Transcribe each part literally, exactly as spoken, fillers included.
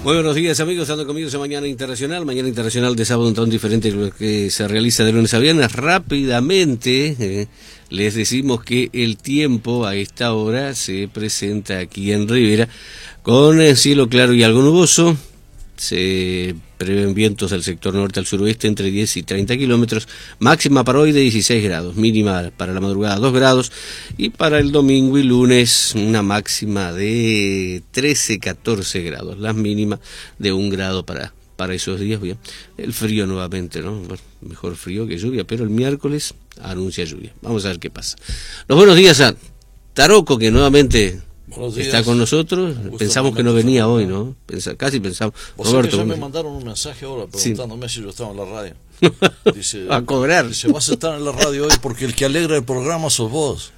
Muy buenos días, amigos, ando conmigo esa Mañana Internacional, Mañana Internacional de sábado un tanto diferente de lo que se realiza de lunes a viernes. Rápidamente eh, les decimos que el tiempo a esta hora se presenta aquí en Rivera con el cielo claro y algo nuboso. Se prevén vientos del sector norte al suroeste entre diez y treinta kilómetros, máxima para hoy de dieciséis grados, mínima para la madrugada dos grados, y para el domingo y lunes una máxima de trece, catorce grados, las mínimas de un grado para, para esos días. Bien, el frío nuevamente, ¿no? Bueno, mejor frío que lluvia, pero el miércoles anuncia lluvia. Vamos a ver qué pasa. Los buenos días a Taroco, que nuevamente está con nosotros. Pensamos que no venía hoy, ¿no? Pensa, casi pensamos. Roberto, que ya me mandaron un mensaje ahora preguntándome sí. si yo estaba en la radio. Dice, a cobrar. Dice, vas a estar en la radio hoy porque el que alegra el programa sos vos.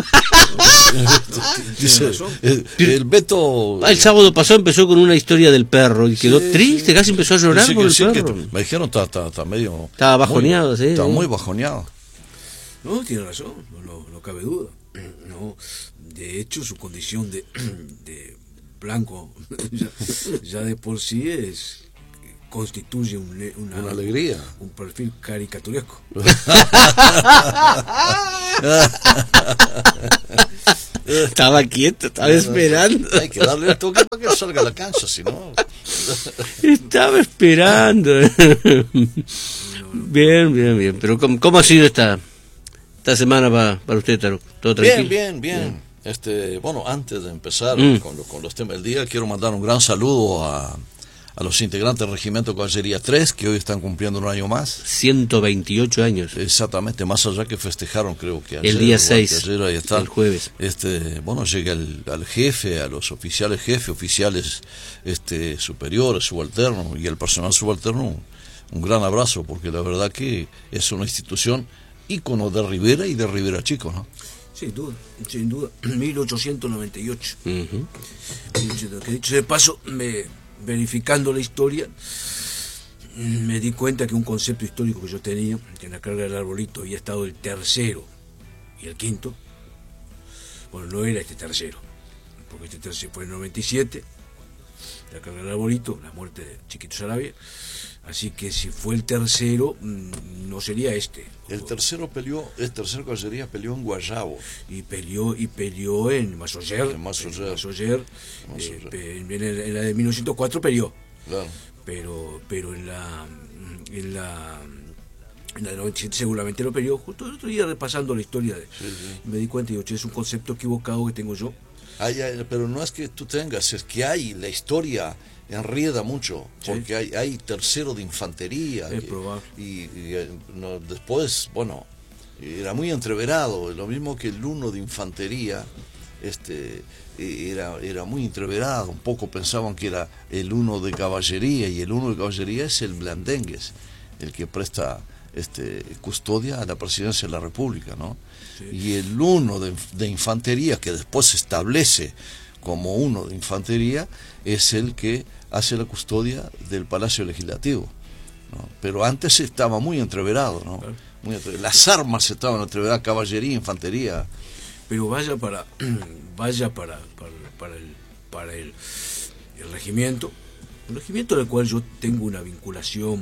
Dice, el, el Beto. Ah, el sábado pasado empezó con una historia del perro y quedó sí, triste, sí. casi empezó a llorar Dice por el sí, perro. Que, me dijeron que está, está medio. Estaba bajoneado, muy, sí. Estaba sí. muy bajoneado. No, tiene razón, no, no, no cabe duda. No, de hecho, su condición de, de blanco ya, ya de por sí es constituye un, una, una alegría, un perfil caricaturesco. Estaba quieto, estaba esperando. Hay que darle el toque para que salga a la cancha, si no. Estaba esperando. Bien, bien, bien. Pero ¿cómo, cómo ha sido esta esta semana para, para usted, Taro? ¿Todo tranquilo? Bien, bien, bien. bien. Este, bueno, antes de empezar mm. con, lo, con los temas del día, quiero mandar un gran saludo a, a los integrantes del Regimiento Caballería tres, que hoy están cumpliendo un año más. ciento veintiocho años. Exactamente, más allá que festejaron, creo que ayer. El día seis, ayer, ahí está. El jueves. Este, bueno, llega el, al jefe, a los oficiales jefe, oficiales este, superiores, subalternos, y el personal subalterno, un gran abrazo, porque la verdad que es una institución ícono de Rivera y de Rivera Chico, ¿no? Sin duda, sin duda. mil ochocientos noventa y ocho. Uh-huh. Que dicho de paso, me, verificando la historia, me di cuenta que un concepto histórico que yo tenía, que en la carga del arbolito había estado el tercero y el quinto, bueno, no era este tercero, porque este tercero fue en el noventa y siete, la carga del arbolito, la muerte de Chiquito Saravia. Así que si fue el tercero, no sería este. El tercero peleó, el tercero caballería peleó en Guayabo. Y peleó, y peleó en Masoyer. En Masoyer. En, Masoyer, eh, en, en la de mil novecientos cuatro peleó. Claro. Pero, pero en la, en la, en la de noventa y siete seguramente lo peleó. Justo el otro día repasando la historia, de, sí, sí. me di cuenta y digo, che, es un concepto equivocado que tengo yo. Ay, ay, pero no es que tú tengas, es que hay la historia. Enrieda mucho, porque sí. hay, hay tercero de infantería. Es que, probable. Y, y no, después, bueno, era muy entreverado, lo mismo que el uno de infantería, este era, era muy entreverado, un poco pensaban que era el uno de caballería, y el uno de caballería es el blandengues, el que presta este custodia a la presidencia de la República, ¿no? Sí. Y el uno de, de infantería, que después se establece como uno de infantería, es el que hace la custodia del Palacio Legislativo, ¿no? Pero antes estaba muy entreverado, ¿no? Claro. Muy entreverado. Las armas estaban entreveradas, caballería, infantería. Pero vaya para vaya para para, para el para el, el regimiento, un regimiento del cual yo tengo una vinculación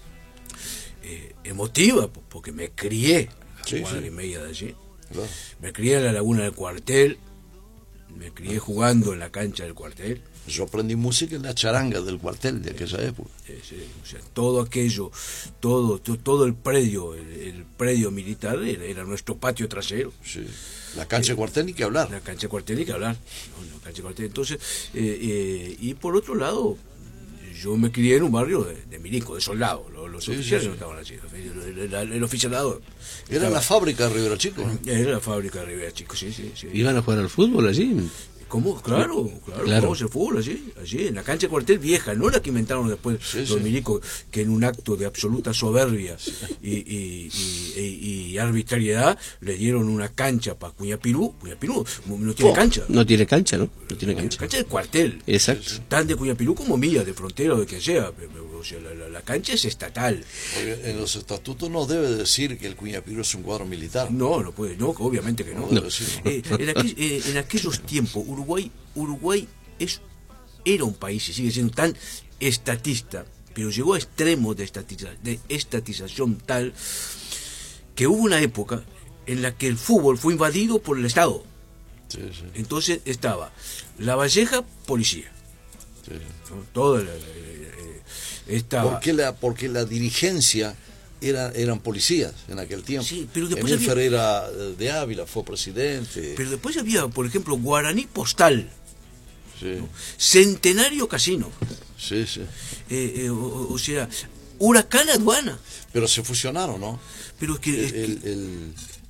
eh, emotiva, porque me crié a sí, cuadra sí. y media de allí, claro. Me crié en la laguna del cuartel. Me crié jugando en la cancha del cuartel. Yo aprendí música en la charanga del cuartel de aquella época. Eh, sí, o sea, todo aquello, todo, todo, todo el predio, el, el predio militar era, era nuestro patio trasero. Sí. La cancha de eh, cuartel ni que hablar. La cancha de cuartel ni que hablar. No, la cancha de cuartel. Entonces, eh, eh, y por otro lado, yo me crié en un barrio de, de milico, de soldados. Los, los sí, oficiales sí, sí. no estaban así. El, el, el, el oficialado. Era estaba, la fábrica de Rivera Chico, ¿no? Era la fábrica de Rivera Chico, sí, sí, sí. ¿Iban a jugar al fútbol allí? ¿Cómo? Claro, claro, claro. Jugamos el fútbol allí, allí, en la cancha de cuartel vieja, no la que inventaron después sí, los sí. milicos, que en un acto de absoluta soberbia y, y, y, y, y arbitrariedad le dieron una cancha para Cuñapirú. Cuñapirú no tiene oh, cancha. No tiene cancha, ¿no? No tiene cancha. Cancha de cuartel. Exacto. Tan de Cuñapirú como mía, de frontera o de que sea. O sea, la, la, la cancha es estatal. Porque en los estatutos no debe decir que el Cuñapirú es un cuadro militar. No, no puede, no, obviamente que no. no, no. Eh, en, aquel, eh, en aquellos tiempos, Uruguay, Uruguay es era un país y sigue siendo tan estatista, pero llegó a extremos de, estatiza, de estatización tal que hubo una época en la que el fútbol fue invadido por el Estado. Sí, sí. Entonces estaba La Valleja, policía. Sí, sí. ¿No? Todo el, el, el, estaba... Porque la, porque la dirigencia era, eran policías en aquel tiempo. Sí, pero después Emil había... Ferreira de Ávila fue presidente. Pero después había, por ejemplo, Guaraní Postal, Sí, ¿no? Centenario Casino, sí, sí. eh, eh, o, o sea, Huracán Aduana. Pero se fusionaron, ¿no? Pero es que... El, es que- el, el,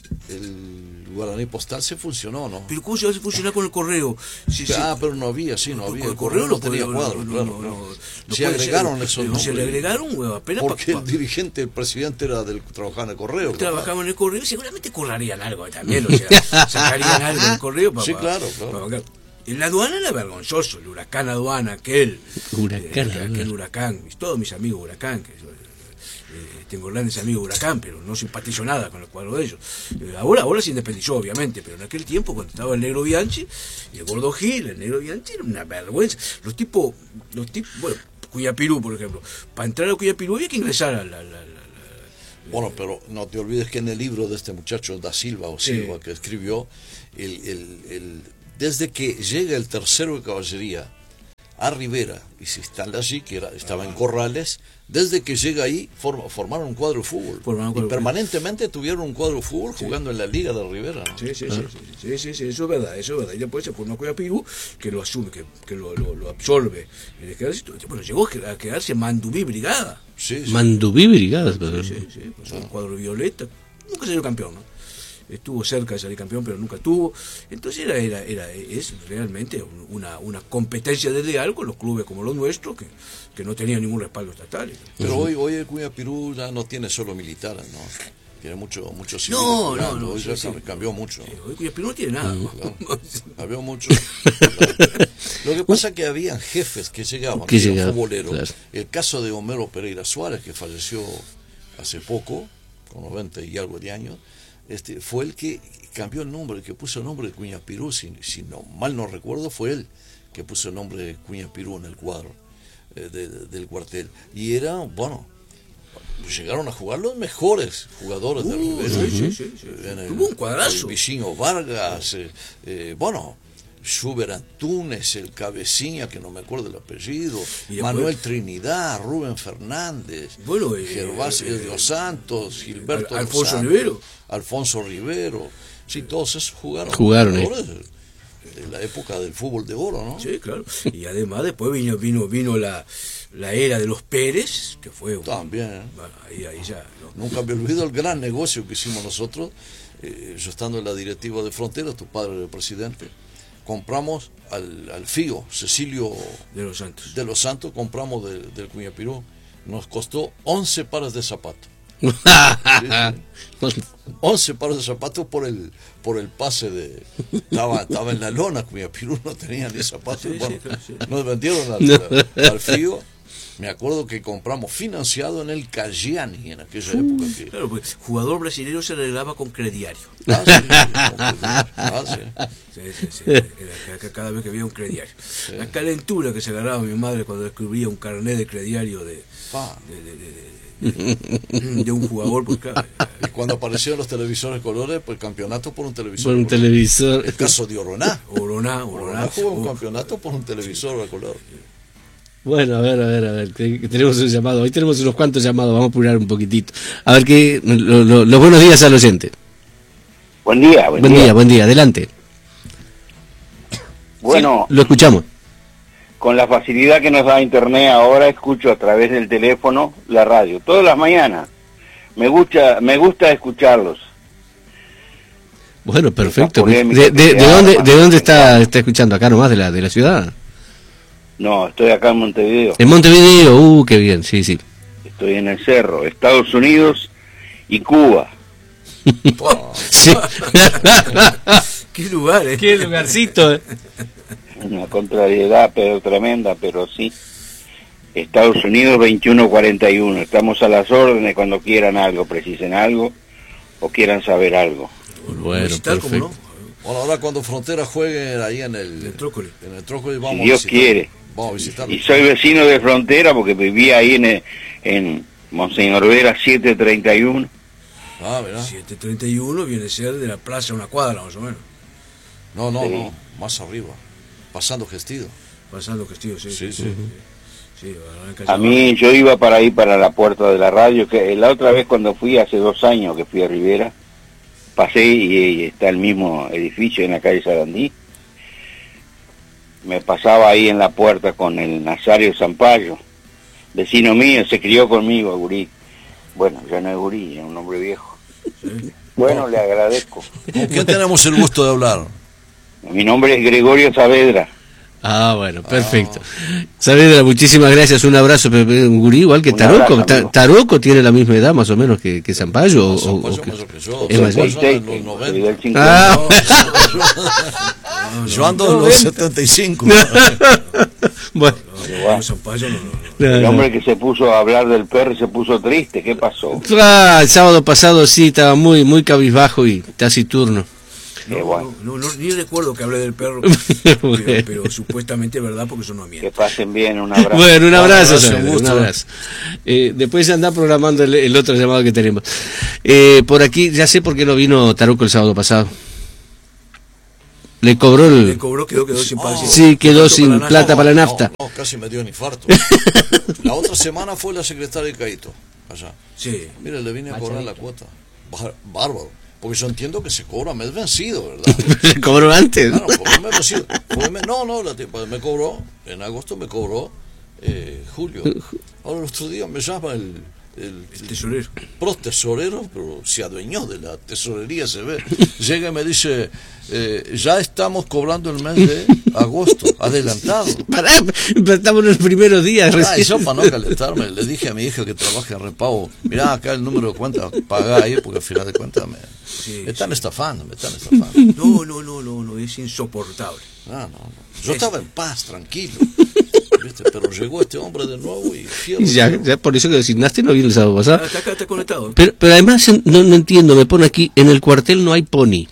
el Guaraní Postal se funcionó, ¿no? pero ¿cómo se va a funcionar con el correo? Si, ah, si- pero no había, sí, no con- había. con El correo no tenía puede- cuadros, no, claro. no, claro. no, no Se puede agregaron ser, esos no, se le nombres. agregaron, güey, apenas Porque pa- el pa- dirigente, el presidente era del trabajaba en el correo. trabajaba en el correo, seguramente correrían algo también, o sea, sacarían algo del correo para... Sí, claro, claro. En la aduana era vergonzoso, el huracán aduana, aquel, Huracán eh, aquel Aduana. huracán, y todos mis amigos huracán, que yo, eh, tengo grandes amigos huracán, pero no simpatizo nada con el cuadro de ellos. Eh, ahora, ahora se independizó, obviamente, pero en aquel tiempo, cuando estaba el negro Bianchi, y el gordo Gil, el negro Bianchi era una vergüenza. Los tipos, los tipos, bueno, Cuyapirú, por ejemplo, para entrar a Cuyapirú había que ingresar a la... la- la- Bueno, pero no te olvides que en el libro de este muchacho Da Silva o Silva Sí. que escribió, el, el, el, desde que llega el tercero de caballería a Rivera y se instala allí, que era, estaba en Corrales, desde que llega ahí forma, formaron un cuadro de fútbol. Formaron un cuadro y de permanentemente tuvieron un cuadro de fútbol jugando en la Liga de Rivera, ¿no? Sí, sí, sí, sí, sí, sí, sí, eso es verdad, eso es verdad. Y después se forma Cuyapirú, que lo asume, que, que lo, lo, lo absorbe el ejército. Bueno, llegó a quedarse Mandubí Brigada. Sí, sí. Mandubí Brigadas, pero... Sí, sí, sí, pasó el cuadro violeta. Nunca salió campeón, ¿no? Estuvo cerca de salir campeón, pero nunca tuvo. Entonces era, era, era es realmente una, una competencia desleal con los clubes como los nuestros, que, que no tenían ningún respaldo estatal. Pero hoy, hoy el Cuyapirú ya no tiene solo militares, ¿no? Tiene mucho, mucho civil. No, no, no, Hoy sí, ya sí. cam- cambió mucho. Eh, Hoy Cuyapirú no tiene nada. ¿no? Había mucho. Lo que pasa es que habían jefes que llegaban, Que que eran llegaban, futboleros. claro. El caso de Homero Pereira Suárez, que falleció hace poco, con noventa y algo de años, este, fue el que cambió el nombre, el que puso el nombre de Cuyapirú, si, si no, mal no recuerdo, fue él que puso el nombre de Cuyapirú en el cuadro eh, de- de- del cuartel. Y era, bueno, llegaron a jugar los mejores jugadores de Uh, Rivera. sí, sí, sí, sí. En el- Tuvo un cuadrazo. el Vichinho Vargas, eh, eh, bueno, Schubert Antunes, el Cabecilla, que no me acuerdo el apellido, Y después- Manuel Trinidad, Rubén Fernández, Bueno, eh, Gervasio eh, de los Santos, Gilberto Al- dos Alfonso Santos, Rivero. Alfonso Rivero, sí, todos esos jugaron. Jugaron, eh. jugadores de la época del fútbol de oro, ¿no? Sí, claro. Y además después vino vino vino la, la era de los Pérez, que fue... un- También, ¿eh? Bueno, ahí, ahí ya... ¿no? Nunca me olvido el gran negocio que hicimos nosotros, eh, yo estando en la directiva de Frontera, tu padre era el presidente, compramos al, al Fío, Cecilio De los Santos. de los Santos, compramos de- del Cuyapirú, nos costó once pares de zapatos. once pares de zapatos por el por el pase de... Estaba, estaba en la lona, Cuyapirú no tenía ni zapatos. Sí, sí, Bueno, claro, sí. nos vendieron al, al Fío. Me acuerdo que compramos financiado en el Caggiani en aquella época. Que, Claro, porque jugador brasileño se arreglaba con crediario. ah, sí, ah, sí. Sí, sí, sí. Era ca- cada vez que había un crediario. La calentura que se agarraba mi madre cuando descubría un carnet de crediario de, Pa. de, de, de- de- de un jugador. Pues, claro, Y cuando aparecieron los televisores colores, pues campeonato por un televisor. Por un color. televisor. El caso de Oroná. Oroná, Oroná Oroná. jugó un o- campeonato por un televisor a color. Bueno, a ver, a ver, a ver, que, que tenemos un llamado. Hoy tenemos unos cuantos llamados, vamos a apurar un poquitito. A ver, que lo- lo- los buenos días al oyente. Buen día, buen, Buen día, buen día, adelante. Bueno, Lo escuchamos. con la facilidad que nos da Internet ahora, escucho a través del teléfono la radio, todas las mañanas. Me gusta, me gusta escucharlos. Bueno, perfecto. polémica ¿De, de, que de se dónde, arma. de dónde está, está escuchando? ¿Acá nomás de la, de la ciudad? No, estoy acá en Montevideo, En Montevideo, uh, qué bien, sí, sí. estoy en el cerro, Estados Unidos y Cuba. Sí. Qué lugar, ¿eh? Qué lugarcito. eh. Una contrariedad pero tremenda, pero sí. Estados Unidos veintiuno cuarenta y uno. Estamos a las órdenes cuando quieran algo, precisen algo o quieran saber algo. Bueno, Visitar, ¿cómo perfecto. no? Bueno, ahora cuando Frontera juegue ahí en el, El Trócoli. en el Trócoli, Si vamos Dios a visitar. quiere. Vamos a visitarlo. Y soy vecino de frontera porque vivía ahí en, en Monseñor Vera siete treinta y uno. Ah, ¿verdad? siete treinta y uno viene a ser de la plaza una cuadra más o menos. No, no, Sí. no, más arriba, pasando Gestido. Pasando Castillo, sí. Sí, sí. sí, sí, en calle A mí yo iba para ahí, para la puerta de la radio, que la otra vez cuando fui, hace dos años que fui a Rivera, pasé y, y está el mismo edificio en la calle Sarandí. Me pasaba ahí en la puerta con el Nazario Zampayo, vecino mío, se crió conmigo, gurí. Bueno, ya no es gurí, es un hombre viejo. Sí. Bueno, le agradezco. ¿Con quién tenemos el gusto de hablar? Mi nombre es Gregorio Saavedra. Ah, bueno, perfecto. Saavedra, muchísimas gracias, un abrazo, Pepe, un gurí igual que Un Taroco. abrazo, Ta- amigo. ¿Taroco tiene la misma edad más o menos que, que Zampayo? o- Son o- pasos o que- mayor que yo. Es más Son bien. pasos de sesenta y seis, los soy del noventa. cincuenta. Ah, Yo ando en los setenta y cinco. bueno, No, no, no, Zampayo no, no, no. no, El no. hombre que se puso a hablar del perro y se puso triste, ¿qué pasó? Ah, el sábado pasado sí, estaba muy muy cabizbajo y taciturno. Qué bueno. No, no, no, ni recuerdo que hablé del perro, Bueno. pero, pero supuestamente es verdad porque eso no Que miente. pasen bien, un abrazo. Bueno, un abrazo, abrazo, Saavedra, un un gusto. abrazo. Eh, después anda programando el, el otro llamado que tenemos. Eh, por aquí, ya sé por qué no vino Taroco el sábado pasado. Le cobró Le el... cobró, quedó, quedó sin pago. Sí, quedó Tanto sin para la plata nafta. para la nafta. No, no, casi me dio un infarto. La otra semana fue la secretaria de Caíto, allá. Sí. Mire, le vine a cobrar la cuota. Bar- Bárbaro. Porque yo entiendo que se cobra mes vencido, ¿verdad? Le cobró antes. Claro, porque mes vencido. Porque me- no, no, la tipa me cobró, en agosto me cobró eh, julio. Ahora el otro día me llama el, el, El tesorero. pro tesorero, pero se adueñó de la tesorería, se ve. Llega y me dice, eh, ya estamos cobrando el mes de agosto, adelantado. Pará, estamos en los primeros días. Ah, y recién. yo para no calentarme, le dije a mi hija que trabaja en repago, mirá acá el número de cuenta, pagá ahí porque al final de cuentas me, Sí, me están sí. estafando, me están estafando. No, no, no, no, no, es insoportable. No, no, no. Yo estaba en paz, tranquilo. ¿Viste? Pero llegó este hombre de nuevo y fierro. Ya, ya por eso que designaste no vino el sábado pasado. Está acá, está conectado. Pero, pero además no, no entiendo, me pone aquí, en el cuartel no hay pony.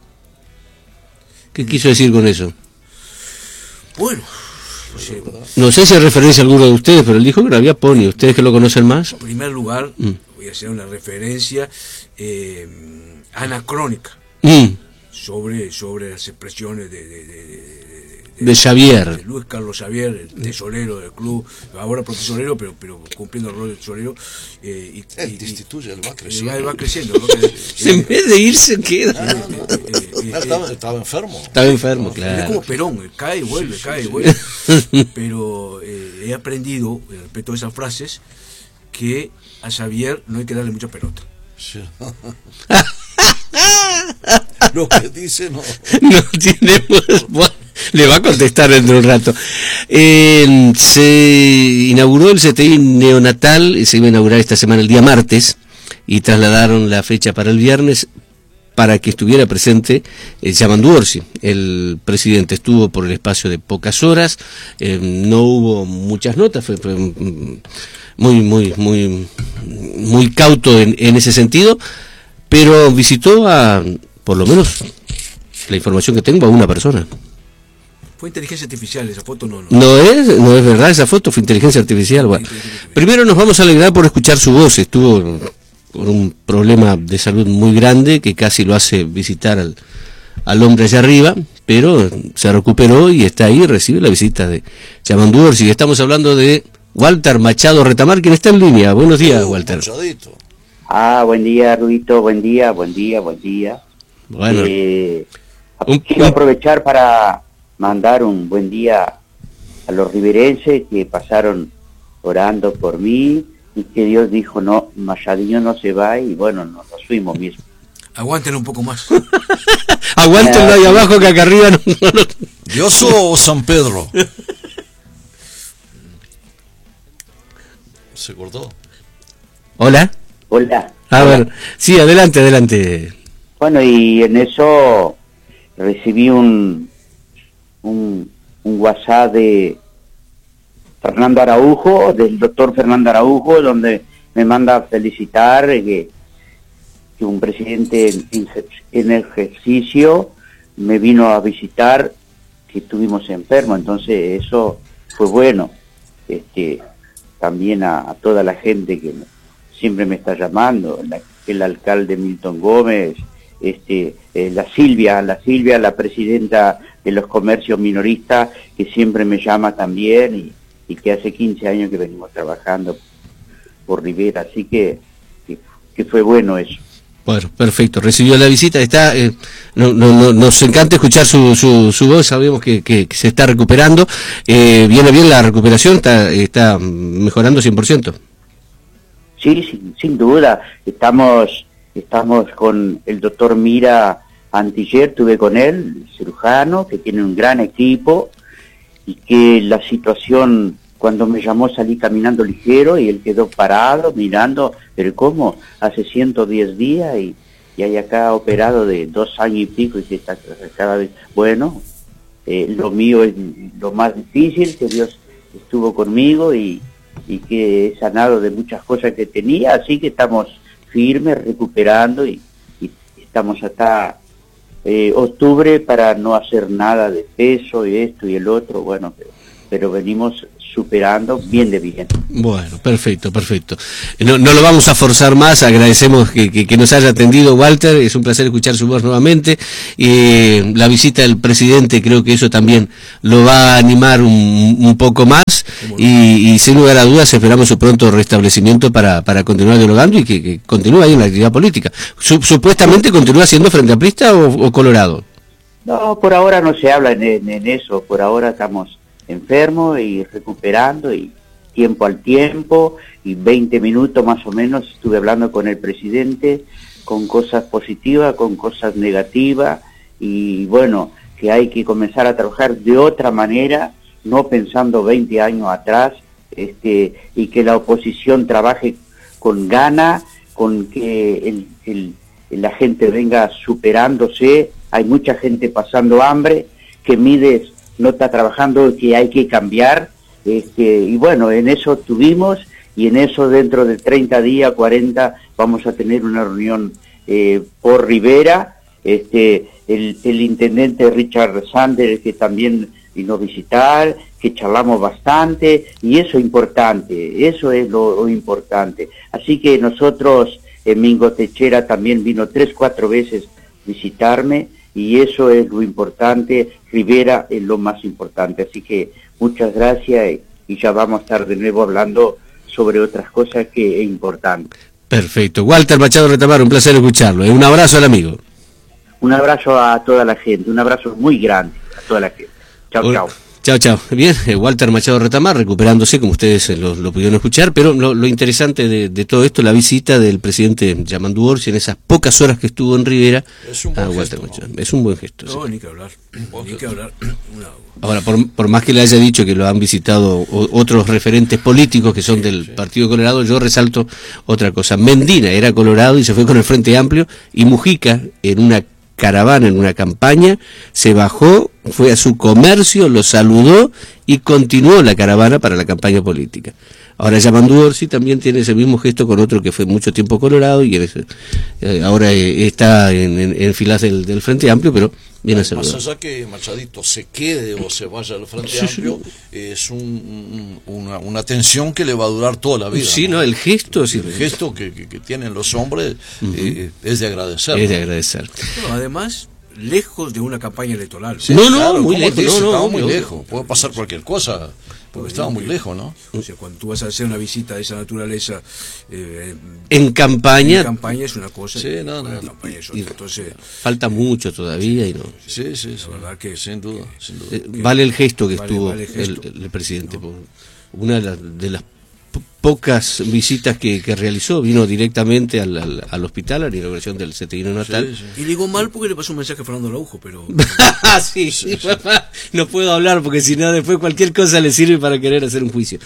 ¿Qué quiso decir con eso? Bueno, no sé, No sé si es referencia a alguno de ustedes, pero él dijo que no había pony. ¿Ustedes que lo conocen más? en primer lugar, Mm. voy a hacer una referencia eh, anacrónica Mm, sobre, sobre las expresiones de, de, de, de- de Xavier. de Luis Carlos Xavier, el tesorero del club, ahora profesorero, pero, pero cumpliendo el rol de tesorero. Eh, y, Él y- te instituye, él va y creciendo. va, va creciendo. ¿no? Que- En vez de irse, queda. Ah, no, no. eh, eh, eh, Él estaba, estaba enfermo. Estaba enfermo, Es claro. como Perón, eh, cae y vuelve, cae y vuelve. Pero eh, he aprendido, eh, respecto a esas frases, que a Xavier no hay que darle mucha pelota. Sí. Lo que dice no. No tenemos. Bueno, le va a contestar dentro de un rato. Eh, se inauguró el C T I neonatal, se iba a inaugurar esta semana el día martes, y trasladaron la fecha para el viernes para que estuviera presente eh, Yamandu Orsi. El presidente estuvo por el espacio de pocas horas, eh, no hubo muchas notas, fue, fue, mm, muy, muy, muy, muy cauto en, en ese sentido, pero visitó a, por lo menos, la información que tengo, a una persona. Fue inteligencia artificial, esa foto no. no. No es, no es verdad, esa foto fue inteligencia artificial. Bueno, primero nos vamos a alegrar por escuchar su voz. Estuvo con un problema de salud muy grande que casi lo hace visitar al, al hombre allá arriba, pero se recuperó y está ahí, recibe la visita de Yamandu Orsi. Estamos hablando de Walter Machado Retamar, quien está en línea. Buenos días, Uh, Walter. Machadito. Ah, buen día, Rudito, buen día, buen día, buen día. Bueno, Eh, un- quiero aprovechar para mandar un buen día a los riverenses que pasaron orando por mí y que Dios dijo, no, Machadinho no se va, y bueno, nos, nos fuimos mismo. Aguántenlo un poco más. aguántenlo ahí abajo que acá arriba no, no, no. ¿Dios o San Pedro? Se cortó. Hola. Hola. A ver, sí, adelante, adelante. Bueno, y en eso recibí un, un, un WhatsApp de Fernando Araujo, del doctor Fernando Araujo, donde me manda a felicitar eh, que, que un presidente en, en ejercicio me vino a visitar, que estuvimos enfermos. Entonces eso fue bueno. Este, también a, a toda la gente que siempre me está llamando, la, el alcalde Milton Gómez, este, eh, la Silvia, la Silvia, la presidenta de los comercios minoristas, que siempre me llama también, y, y que hace quince años que venimos trabajando por Rivera, así que, que, que fue bueno eso. Bueno, perfecto, recibió la visita, está, eh, no, no, no, nos encanta escuchar su, su, su voz, sabemos que, que, que se está recuperando, eh, viene bien la recuperación, está, está mejorando cien por ciento. Sí, sin, sin duda, estamos, estamos con el doctor Mira Antiller, estuve con él, cirujano, que tiene un gran equipo, y que la situación, cuando me llamó salí caminando ligero y él quedó parado mirando, pero ¿cómo? Hace ciento diez días y, y hay acá operado de dos años y pico y que está cada vez, bueno, eh, lo mío es lo más difícil, que Dios estuvo conmigo y, y que he sanado de muchas cosas que tenía, así que estamos firmes, recuperando y, y estamos hasta eh, octubre para no hacer nada de peso y esto y el otro, bueno, pero, pero venimos superando bien de bien. Bueno, perfecto, perfecto. No, no lo vamos a forzar más, agradecemos que, que, que nos haya atendido Walter, es un placer escuchar su voz nuevamente. Eh, la visita del presidente creo que eso también lo va a animar un, un poco más y, y sin lugar a dudas esperamos su pronto restablecimiento para, para continuar dialogando y que, que continúe ahí en la actividad política. Sup, ¿Supuestamente continúa siendo Frente Amplista o, o Colorado? No, por ahora no se habla en, en, en eso, por ahora estamos enfermo y recuperando y tiempo al tiempo y veinte minutos más o menos estuve hablando con el presidente, con cosas positivas, con cosas negativas y bueno, que hay que comenzar a trabajar de otra manera, no pensando veinte años atrás, este, y que la oposición trabaje con gana, con que el, el, la gente venga superándose, hay mucha gente pasando hambre, que Mides no está trabajando, que hay que cambiar, este, y bueno, en eso tuvimos, y en eso dentro de treinta días, cuarenta, vamos a tener una reunión eh, por Rivera, este, el, el intendente Richard Sander, que también vino a visitar, que charlamos bastante, y eso es importante, eso es lo, lo importante. Así que nosotros, en Mingo Techera también vino tres, cuatro veces visitarme, y eso es lo importante, Rivera es lo más importante, así que muchas gracias y, y ya vamos a estar de nuevo hablando sobre otras cosas que es importante. Perfecto. Walter Machado Retamar, un placer escucharlo. Un abrazo al amigo. Un abrazo a toda la gente, un abrazo muy grande a toda la gente. Chao, chao. Chao, chao. Bien, eh, Walter Machado Retamar recuperándose, como ustedes eh, lo, lo pudieron escuchar, pero lo, lo interesante de, de todo esto, la visita del presidente Yamandu Orsi en esas pocas horas que estuvo en Rivera a Walter gesto, Machado. ¿No? Es un buen gesto. No, sí. ni que hablar, ni que hablar. Una... Ahora, por, por más que le haya dicho que lo han visitado o, otros referentes políticos que son sí, del sí. Partido Colorado, yo resalto otra cosa. Mendina era Colorado y se fue con el Frente Amplio, y Mujica, en una caravana, en una campaña, se bajó, fue a su comercio, lo saludó y continuó la caravana para la campaña política. Ahora Yamandu Orsi también tiene ese mismo gesto con otro que fue mucho tiempo Colorado y es, eh, ahora eh, está en, en, en filas del, del Frente Amplio, pero viene a saludar. Más allá que Machadito se quede o se vaya al Frente sí, Amplio, sí. es un, un, una, una tensión que le va a durar toda la vida. Sí, no, no el gesto, el, sí, el gesto que, que, que tienen los hombres uh-huh. eh, es de agradecer. Es de agradecer. No, además, lejos de una campaña electoral. Sí, no, no, claro, muy lejos. Dice, no, no, estaba muy no, lejos. No. Puede pasar cualquier cosa. Porque estaba muy lejos, ¿no? O sea, cuando tú vas a hacer una visita de esa naturaleza eh, en campaña, en campaña es una cosa. Sí, no, no. En campaña es otra. Entonces falta mucho todavía y no. Sí, sí, sí. La verdad que sin duda, sin duda. Eh, vale el gesto que vale, estuvo vale el, gesto. El, el presidente. ¿No? Una de las, de las pocas visitas que, que realizó, vino directamente al, al, al hospital a la inauguración del Ceteíno Natal. Sí, sí. Y digo mal porque le pasó un mensaje a Fernando Araujo, pero... sí, sí, sí. No puedo hablar porque si no después cualquier cosa le sirve para querer hacer un juicio.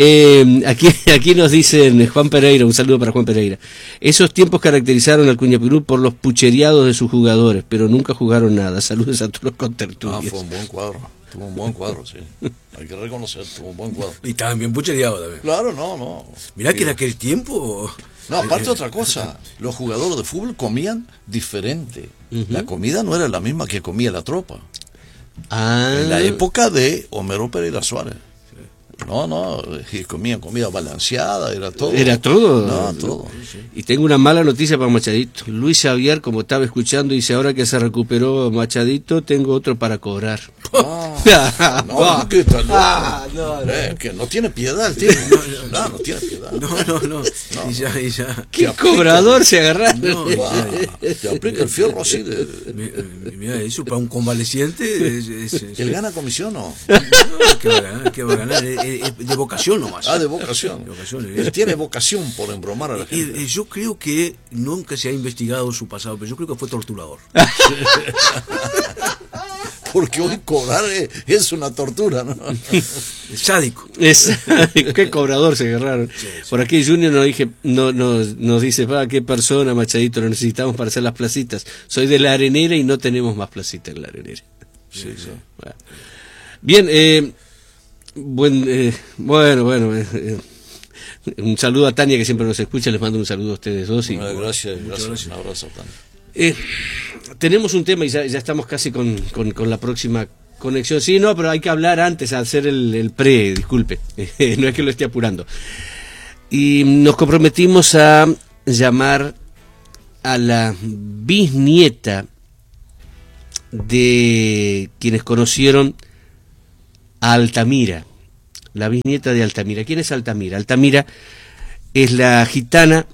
Eh, aquí, aquí nos dicen Juan Pereira, un saludo para Juan Pereira. Esos tiempos caracterizaron al Cuñapirú por los puchereados de sus jugadores, pero nunca jugaron nada. Saludos a todos los contertulios. Ah, fue un buen cuadro. Tuvo un buen cuadro, sí. Hay que reconocer, tuvo un buen cuadro. Y estaban bien puchereados también. Claro, no, no. Mirá que en aquel tiempo... No, aparte otra cosa, los jugadores de fútbol comían diferente. Uh-huh. La comida no era la misma que comía la tropa. Ah. En la época de Homero Pereira Suárez. No, no, y comían comida balanceada, era todo. Era todo. No, todo. Y tengo una mala noticia para Machadito. Luis Xavier, como estaba escuchando, dice, ahora que se recuperó Machadito, tengo otro para cobrar. Ah, no, ¿qué tal? No, Ah, no, no. Eh, que no tiene piedad el tipo. No, no tiene piedad. No, no, no. Y ya, y ya. ¿Qué cobrador se agarraron? No, Guau, te aplica el fierro así de... Mi- Mira, eso para un convaleciente es, es- es- ¿Él gana comisión o? no, ¿qué va a ganar? ¿Qué va a ganar? Es, es- es de vocación nomás. Ah, de vocación. De vocación. Él tiene vocación por embromar a la Eh, gente. eh, yo creo que nunca se ha investigado su pasado, pero yo creo que fue torturador. Porque hoy cobrar es, es una tortura, ¿no? Sádico. Es, qué cobrador se agarraron. Sí, sí. Por aquí Junior nos, dije, no, nos, nos dice, pa, qué persona, Machadito, lo necesitamos para hacer las placitas. Soy de la Arenera y no tenemos más placitas en la Arenera. Sí, sí. Bueno. Bien, eh, buen, eh, bueno, bueno, eh, eh, un saludo a Tania que siempre nos escucha, les mando un saludo a ustedes dos. Y, Bueno, gracias, gracias, gracias. un abrazo, Tania. eh, tenemos un tema y ya, ya estamos casi con, con, con la próxima conexión. Sí, no, pero hay que hablar antes, hacer el, el pre, disculpe, no es que lo esté apurando. Y nos comprometimos a llamar a la bisnieta de quienes conocieron a Altamira, la bisnieta de Altamira. ¿Quién es Altamira? Altamira es la gitana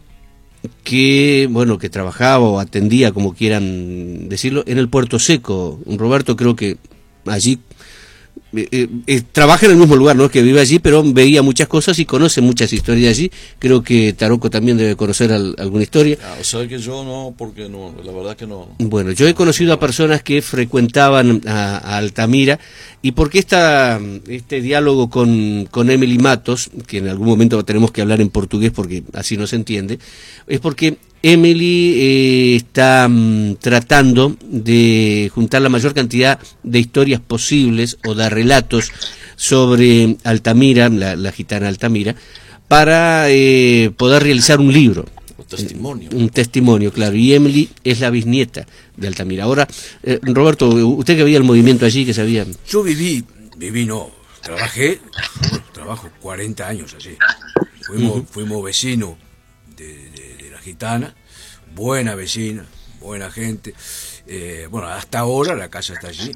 que, bueno, que trabajaba o atendía, como quieran decirlo, en el Puerto Seco. Roberto creo que allí eh, eh, eh, trabaja en el mismo lugar, no es que vive allí, pero veía muchas cosas y conoce muchas historias de allí. Creo que Taroco también debe conocer al, alguna historia. Ah, o sea que yo no, porque no, la verdad que no. Bueno, yo he conocido a personas que frecuentaban a, a Altamira, y porque esta, este diálogo con, con Emily Matos, que en algún momento tenemos que hablar en portugués porque así no se entiende, es porque Emily eh, está mm, tratando de juntar la mayor cantidad de historias posibles o de relatos sobre Altamira, la, la gitana Altamira, para eh, poder realizar un libro. Testimonio. Un testimonio, claro. Y Emily es la bisnieta de Altamira. Ahora, eh, Roberto, usted que veía el movimiento allí, que sabía... Yo viví, viví no, trabajé, bueno, trabajo cuarenta años allí. Fuimos, uh-huh. fuimos vecinos de, de, de la gitana, buena vecina, buena gente. Eh, bueno, hasta ahora la casa está allí.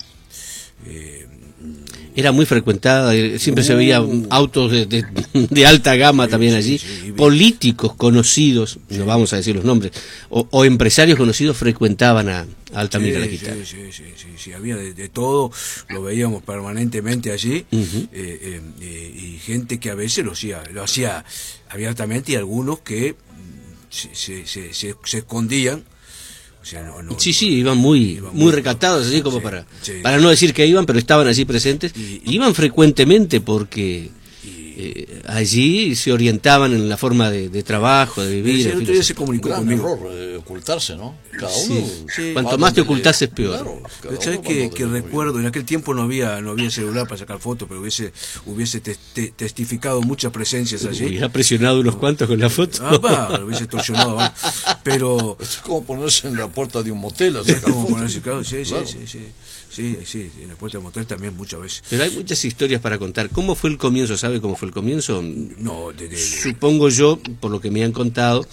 Eh, Era muy frecuentada, siempre uh, se veía autos de, de, de alta gama sí, también sí, allí, sí, sí, políticos conocidos, sí. No vamos a decir los nombres, o, o empresarios conocidos frecuentaban a, a Altamira, sí, la gitana. Sí, sí, sí, sí, sí, había de, de todo, lo veíamos permanentemente allí, uh-huh. eh, eh, y gente que a veces lo hacía, lo hacía abiertamente, y algunos que se, se, se, se, se escondían. O sea, no, no, sí, sí, no, iban muy, iban muy, muy recatados, así como sí, para, sí. para no decir que iban, pero estaban allí presentes. Y, y iban frecuentemente porque y, eh, allí se orientaban en la forma de, de trabajo, de vivir. El otro día se comunicó gran conmigo. error, eh, ocultarse, ¿no? Cada Sí, uno. sí. Cuanto más te ocultas es peor. Claro, ¿Sabes que, que recuerdo? En aquel tiempo no había no había celular para sacar fotos, pero hubiese hubiese te, te, testificado muchas presencias allí. Hubiera presionado unos cuantos con la foto. Ah, va, lo hubiese torsionado. ¿Va? Pero. Es como ponerse en la puerta de un motel. Es como ponerse, claro, sí, claro. sí, sí, sí. Sí, sí, en la puerta del motel también muchas veces. Pero hay muchas historias para contar. ¿Cómo fue el comienzo? ¿Sabe cómo fue el comienzo? No, de, de, de... Supongo yo, por lo que me han contado,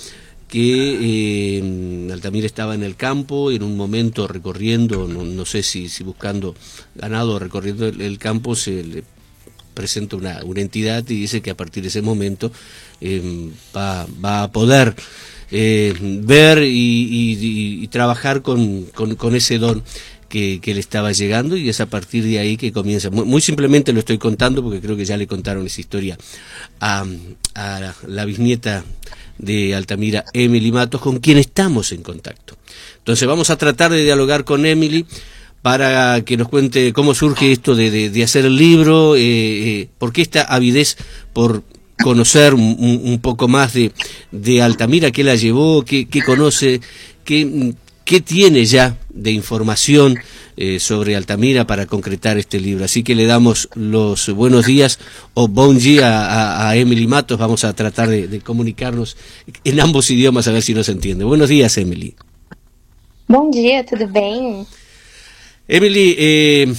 que eh, Altamira estaba en el campo, en un momento recorriendo, no, no sé si, si buscando ganado o recorriendo el, el campo, se le presenta una, una entidad y dice que a partir de ese momento eh, va, va a poder eh, ver y, y, y, y trabajar con, con, con ese don que, que le estaba llegando, y es a partir de ahí que comienza. Muy, muy simplemente lo estoy contando porque creo que ya le contaron esa historia a, a la bisnieta de Altamira, Emily Matos, con quien estamos en contacto. Entonces vamos a tratar de dialogar con Emily para que nos cuente cómo surge esto de, de, de hacer el libro, eh, eh, por qué esta avidez por conocer un, un poco más de, de Altamira, qué la llevó, qué, qué conoce, qué... ¿Qué tiene ya de información eh, sobre Altamira para concretar este libro? Así que le damos los buenos días o bon dia a, a Emily Matos. Vamos a tratar de, de comunicarnos en ambos idiomas a ver si nos entiende. Buenos días, Emily. Bom dia, tudo bem? Emily, eh,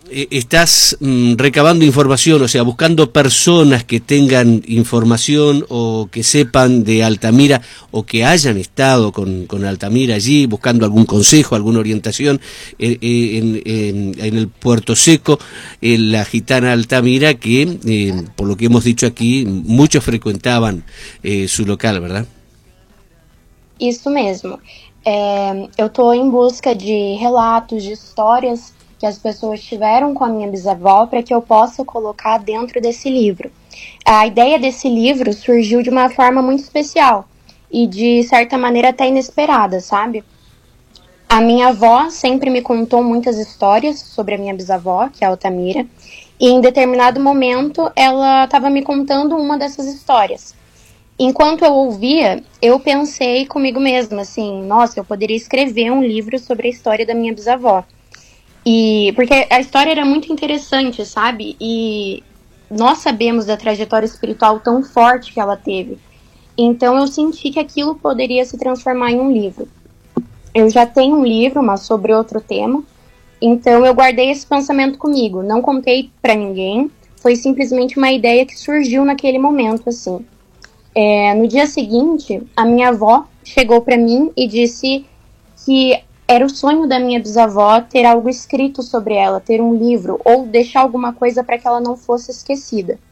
estás mm, recabando información, o sea, buscando personas que tengan información o que sepan de Altamira o que hayan estado con, con Altamira allí, buscando algún consejo, alguna orientación eh, eh, en, en, en el Puerto Seco, en la gitana Altamira, que eh, por lo que hemos dicho aquí, muchos frecuentaban eh, su local, ¿verdad? Isso mesmo. É, eu estou em busca de relatos, de histórias que as pessoas tiveram com a minha bisavó para que eu possa colocar dentro desse livro. A ideia desse livro surgiu de uma forma muito especial e de certa maneira até inesperada, sabe? A minha avó sempre me contou muitas histórias sobre a minha bisavó, que é a Altamira, e em determinado momento ela estava me contando uma dessas histórias. Enquanto eu ouvia, eu pensei comigo mesma, assim, nossa, eu poderia escrever um livro sobre a história da minha bisavó. E porque a história era muito interessante, sabe? E nós sabemos da trajetória espiritual tão forte que ela teve. Então eu senti que aquilo poderia se transformar em um livro. Eu já tenho um livro, mas sobre outro tema. Então eu guardei esse pensamento comigo. Não contei pra ninguém. Foi simplesmente uma ideia que surgiu naquele momento, assim. É, no dia seguinte, a minha avó chegou pra mim e disse que era o sonho da minha bisavó ter algo escrito sobre ela, ter um livro, ou deixar alguma coisa para que ela não fosse esquecida.